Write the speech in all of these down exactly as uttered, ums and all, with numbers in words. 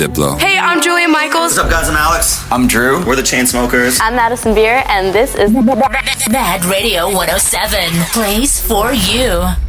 Diplo. Hey, I'm Julia Michaels. What's up, guys? I'm Alex. I'm Drew. We're the Chainsmokers. I'm Madison Beer, and this is Mad Radio εκατόν επτά plays for you.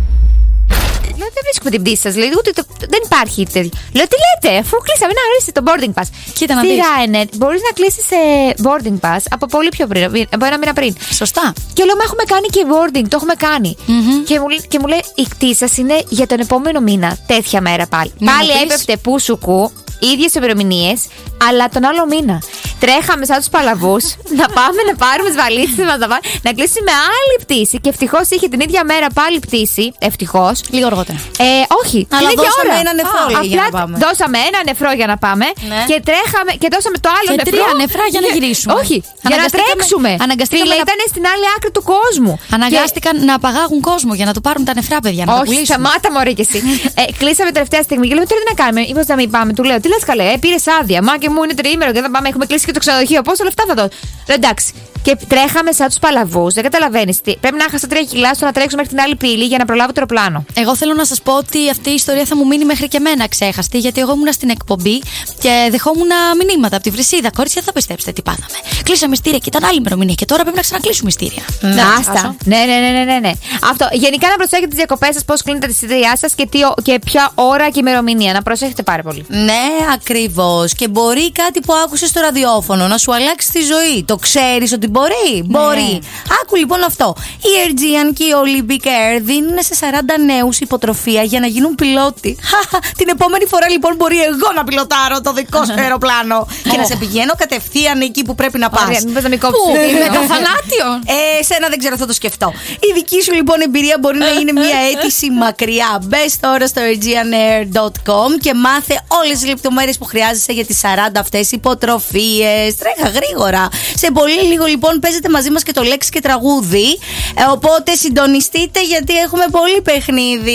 Λέω δεν βρίσκουμε την πτήση σας, λέει, ούτε το, δεν υπάρχει τέτοιο. Λέω τι λέτε, αφού κλείσαμε να ορίστε το boarding pass. Κοίτα να Στη δεις. Ryanair μπορείς να κλείσεις ε, boarding pass από πολύ πιο πριν, από ένα μήνα πριν. Σωστά. Και λέω, μα έχουμε κάνει και boarding, το έχουμε κάνει. Mm-hmm. Και, μου, και μου λέει, η κτήση σας είναι για τον επόμενο μήνα, τέτοια μέρα πάλι. Να πάλι πεις... έπεφτε που σου κου, ίδιες ημερομηνίες, αλλά τον άλλο μήνα. Τρέχαμε σαν τους παλαβούς να πάμε να πάρουμε τις βαλίτσες μας, να, να κλείσουμε άλλη πτήση. Και ευτυχώς είχε την ίδια μέρα πάλι πτήση. Ευτυχώς. Λίγο αργότερα. Ε, όχι, αλλά την ίδια δώσαμε ώρα. ένα νεφρό, λέει, για να πάμε. Δώσαμε ένα νεφρό για να πάμε. Ναι. Και τρέχαμε και δώσαμε το άλλο και νεφρό. Τρία νεφρά για να γυρίσουμε. Όχι, για να τρέξουμε. Αναγκαστήκαμε. Ήταν να... στην άλλη άκρη του κόσμου. Αναγκάστηκαν και... να απαγάγουν κόσμο για να το πάρουν τα νεφρά, παιδιά. Να όχι, σταμάτα μωρή κι εσύ. ε, κλείσαμε τελευταία στιγμή και λέμε τώρα τι να κάνουμε. Είπα να μην πάμε. Του λέω τι λες καλέ, ε, πήρε άδεια. Μα και μου είναι τριήμερο και δεν πάμε. Έχουμε κλείσει και το ξενοδοχείο. Πόσα λεφτά θα δώσω. Λέω εντάξει. Και τρέχαμε σαν τους παλαβούς. Δεν καταλαβαίνεις τι. Πρέπει να χάσα τρία κιλά στο να τρέξω μέχρι την άλλη πύλη για να προλάβω το αεροπλάνο. Εγώ θέλω να σας πω ότι αυτή η ιστορία θα μου μείνει μέχρι και εμένα ξέχαστη, γιατί εγώ ήμουν στην εκπομπή και δεχόμουν μηνύματα από τη Βρυσίδα. Κορίτσια, δεν θα πιστέψετε τι πάθαμε. Κλείσαμε μυστήρια και ήταν άλλη ημερομηνία και τώρα πρέπει να ξανακλείσουμε μυστήρια. Άστα. Ναι, ναι, ναι, ναι, ναι, ναι. Αυτό. Γενικά να προσέχετε τις διακοπές σας, πώς κλείνετε τη εισιτήριά σας και, τι, και ποια ώρα και ημερομηνία. Να προσέχετε πάρα πολύ. Ναι, ακριβώς. Και μπορεί κάτι που άκουσες στο ραδιόφωνο να σου αλλάξει τη ζωή. Το ξέρεις ότι μπορεί. Ναι. Μπορεί. Άκου λοιπόν αυτό. Η Aegean και η Olympic Air δίνουν σε σαράντα νέους υποτροφία για να γίνουν πιλότοι. Την επόμενη φορά λοιπόν μπορεί εγώ να πιλοτάρω το δικό σου αεροπλάνο και να σε πηγαίνω κατευθείαν εκεί που πρέπει να πας. Ωραία, μην πες να μην κόψεις. Με το θανάτιο. Ε, σένα δεν ξέρω, θα το σκεφτώ. Η δική σου λοιπόν εμπειρία μπορεί να είναι μια αίτηση μακριά. Μπες τώρα στο aegean air dot com και μάθε όλες τις λεπτομέρειες που χρειάζεσαι για τις σαράντα αυτές υποτροφίες. Τρέχα γρήγορα. Σε πολύ λίγο λοιπόν παίζετε μαζί μας και το λέξη και τραγούδι. Ε, οπότε συντονιστείτε γιατί έχουμε πολύ παιχνίδι.